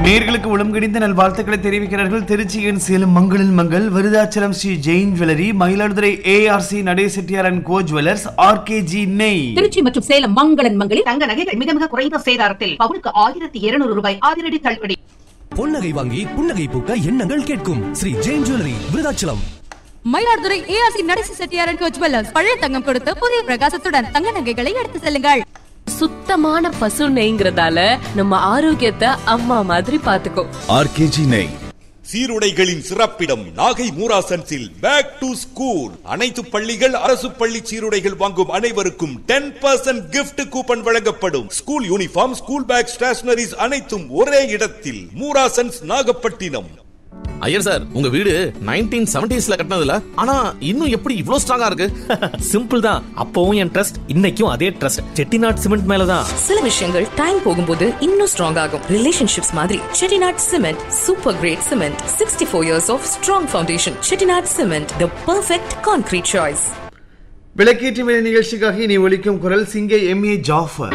நேயர்களுக்கு உளம்கிடிந்த நல்வாழ்த்துக்களை தெரிவிக்கிறார்கள் திருச்சியின் சேலம் மங்களில் Mangal, Virudhachalam Sri Jain jewellery, Mayiladuthurai ARC நடே Chettiar and go jewellers, RKG நெய். திருச்சி மற்றும் சேலம் மங்களின் மங்களில் தங்க நகைகள் மிக மிக குறைந்த சேதாரத்தில் பவுனுக்கு 1200 ரூபாய் அதிரடி தள்ளுபடி. பொன்னகை வாங்கி புன்னகை பூக்க எண்ணங்கள் கேட்கும் Sri Jain jewellery, Virudhachalam. Mayiladuthurai ARC நடே Chettiar and go jewellers, பழைய தங்கம் கொடுத்து புதிய பிரகாசத்துடன் தங்க நகைகளை எடுத்து செல்லுங்கள். சுத்தமான பசு நெய்ங்கிறதால நம்ம ஆரோக்கியத்தை அம்மா மாதிரி பாத்துக்கோ. RKG நெய். சீருடைகளின் சிறப்பிடம் நாகை மூராசன்ஸில் பேக் டு ஸ்கூல். அனைத்து பள்ளிகள், அரசு பள்ளி சீருடைகள் வாங்கும் அனைவருக்கும் 10% கிஃப்ட் கூப்பன் வழங்கப்படும். School uniform, school bag, stationeries அனைத்தும் ஒரே இடத்தில். மூராசன்ஸ், நாகப்பட்டினம். ஐயர் சார், உங்க வீடு 1970ஸ்ல கட்டினதுல, ஆனா இன்னும் எப்படி இவ்ளோ ஸ்ட்ராங்கா இருக்கு? சிம்பிள் தான். அப்பவும் என் ட்ரஸ்ட், இன்னைக்கும் அதே ட்ரஸ்ட். செட்டிநாட் சிமெண்ட் மேலதான். சில விஷயங்கள் டைம் போகும்போது இன்னும் ஸ்ட்ராங் ஆகும். ரிலேஷன்ஷிப்ஸ் மாதிரி Chettinad cement super great cement. 64 years of strong foundation. Chettinad cement, the perfect concrete choice. விளக்கேற்றும் நிகழ்ச்சிக்காக இனி ஒலிக்கும் குரல் சிங்கை MA ஜாஃபர்.